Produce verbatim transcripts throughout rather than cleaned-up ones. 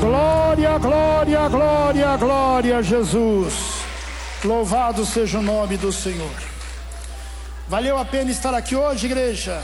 Glória, glória, glória, glória a Jesus. Louvado seja o nome do Senhor. Valeu a pena estar aqui hoje, igreja?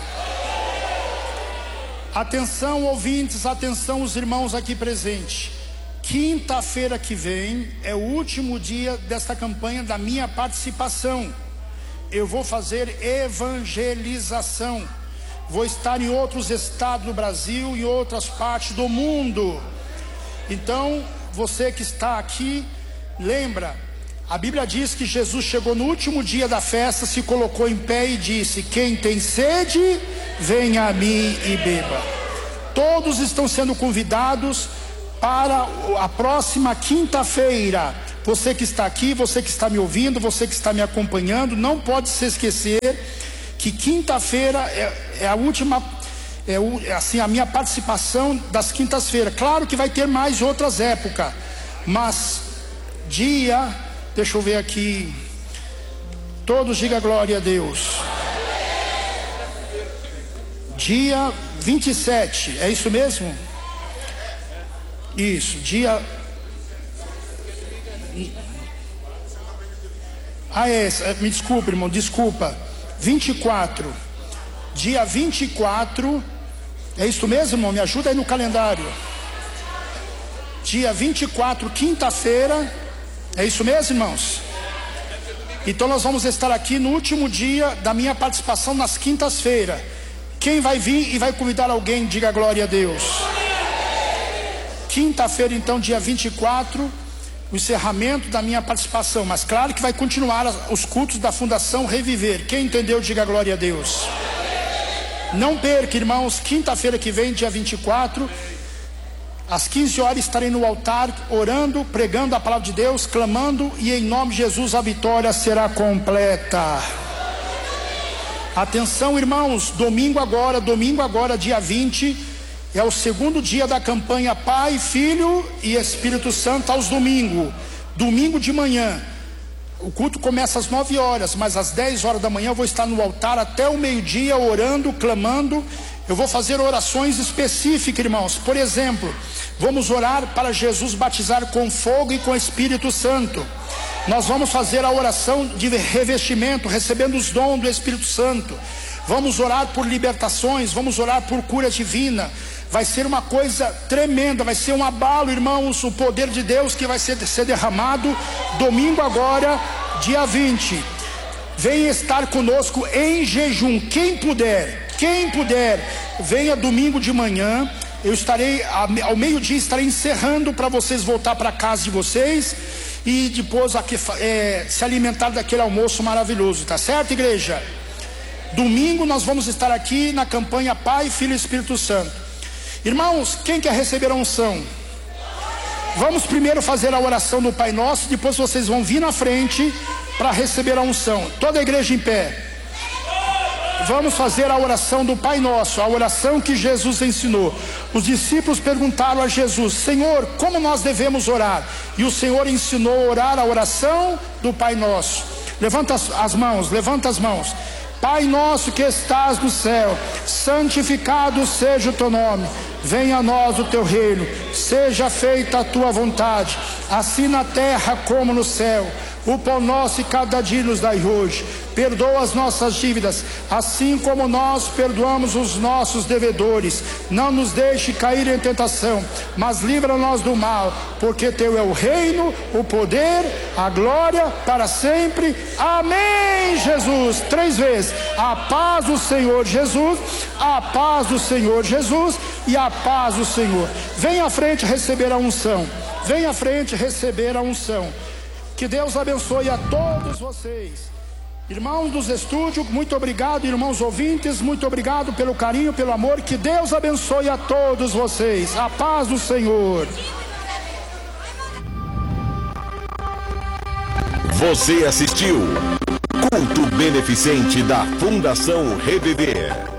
Atenção, ouvintes, atenção, os irmãos aqui presentes. Quinta-feira que vem é o último dia desta campanha da minha participação. Eu vou fazer evangelização. Vou estar em outros estados do Brasil e outras partes do mundo. Então, você que está aqui, lembra, a Bíblia diz que Jesus chegou no último dia da festa, se colocou em pé e disse: quem tem sede, venha a mim e beba. Todos estão sendo convidados para a próxima quinta-feira. Você que está aqui, você que está me ouvindo, você que está me acompanhando, não pode se esquecer que quinta-feira é, é a última, é o, assim, a minha participação das quintas-feiras. Claro que vai ter mais outras épocas, mas dia, deixa eu ver aqui, todos digam glória a Deus. Dia vinte e sete, é isso mesmo? Isso, dia... Ah, é, me desculpa, irmão, desculpa. vinte e quatro, dia vinte e quatro, é isso mesmo, irmão? Me ajuda aí no calendário. Dia vinte e quatro, quinta-feira, é isso mesmo, irmãos? Então nós vamos estar aqui no último dia da minha participação nas quintas-feiras. Quem vai vir e vai convidar alguém, diga glória a Deus. Quinta-feira, então, dia vinte e quatro, o encerramento da minha participação, mas claro que vai continuar os cultos da Fundação Reviver. Quem entendeu, diga glória a Deus. Não perca, irmãos, quinta-feira que vem, dia vinte e quatro, às quinze horas estarei no altar, orando, pregando a palavra de Deus, clamando, e em nome de Jesus a vitória será completa. Atenção, irmãos, domingo agora, domingo agora, dia vinte, é o segundo dia da campanha Pai, Filho e Espírito Santo aos domingos. Domingo de manhã, o culto começa às nove horas, mas às dez horas da manhã eu vou estar no altar até o meio-dia, orando, clamando. Eu vou fazer orações específicas, irmãos. Por exemplo, vamos orar para Jesus batizar com fogo e com Espírito Santo. Nós vamos fazer a oração de revestimento, recebendo os dons do Espírito Santo. Vamos orar por libertações, vamos orar por cura divina. Vai ser uma coisa tremenda, vai ser um abalo, irmãos, o poder de Deus que vai ser, ser derramado domingo agora, dia vinte. Venha estar conosco em jejum, quem puder, quem puder, venha domingo de manhã. Eu estarei, ao meio-dia estarei encerrando para vocês voltar para casa de vocês e depois aqui, é, se alimentar daquele almoço maravilhoso, tá certo, igreja? Domingo nós vamos estar aqui na campanha Pai, Filho e Espírito Santo. Irmãos, quem quer receber a unção? Vamos primeiro fazer a oração do Pai Nosso, depois vocês vão vir na frente para receber a unção. Toda a igreja em pé. Vamos fazer a oração do Pai Nosso, a oração que Jesus ensinou. Os discípulos perguntaram a Jesus: Senhor, como nós devemos orar? E o Senhor ensinou a orar a oração do Pai Nosso. Levanta as, as mãos, levanta as mãos. Pai nosso que estás no céu, santificado seja o teu nome. Venha a nós o teu reino, seja feita a tua vontade, assim na terra como no céu. O pão nosso e cada dia nos dai hoje. Perdoa as nossas dívidas, assim como nós perdoamos os nossos devedores. Não nos deixe cair em tentação, mas livra-nos do mal, porque teu é o reino, o poder, a glória para sempre. Amém, Jesus. Três vezes. A paz do Senhor Jesus, a paz do Senhor Jesus e a paz do Senhor. Venha à frente receber a unção. Venha à frente receber a unção. Que Deus abençoe a todos vocês. Irmãos dos estúdios, muito obrigado. Irmãos ouvintes, muito obrigado pelo carinho, pelo amor. Que Deus abençoe a todos vocês. A paz do Senhor. Você assistiu Culto Beneficente da Fundação Reviver.